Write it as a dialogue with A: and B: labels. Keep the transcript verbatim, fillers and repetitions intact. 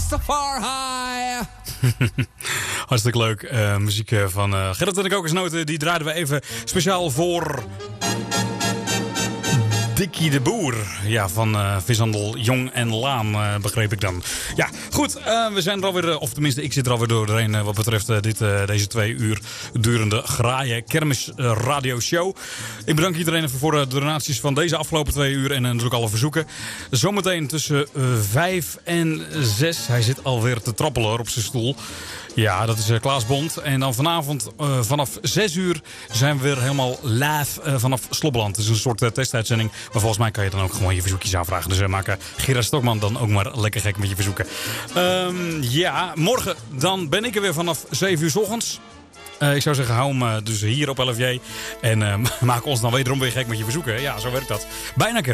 A: Rastafari.
B: Hartstikke leuk. Uh, muziek van uh, Gerrit en de Kokosnoten. Die draaiden we even speciaal voor Dikkie de Boer. Ja, van uh, vishandel Jong en Laan, uh, begreep ik dan. Ja, goed. Uh, we zijn er alweer, uh, of tenminste, ik zit er alweer doorheen uh, wat betreft uh, dit, uh, deze twee uur durende Graaien Kermis uh, Radio Show. Ik bedank iedereen even voor uh, de donaties van deze afgelopen twee uur en uh, natuurlijk alle verzoeken. Zometeen tussen uh, vijf en zes. Hij zit alweer te trappelen hoor, op zijn stoel. Ja, dat is uh, Klaas Bond. En dan vanavond uh, vanaf zes uur zijn we weer helemaal live uh, vanaf Slobbeland. Het is een soort uh, testuitzending. Maar volgens mij kan je dan ook gewoon je verzoekjes aanvragen. Dus uh, maak uh, Gerard Stokman dan ook maar lekker gek met je verzoeken. Um, ja, morgen dan ben ik er weer vanaf zeven uur 's ochtends. Uh, ik zou zeggen, hou hem uh, dus hier op L F J. En uh, maak ons dan wederom weer gek met je verzoeken. Ja, zo werkt dat. Bijna kerst.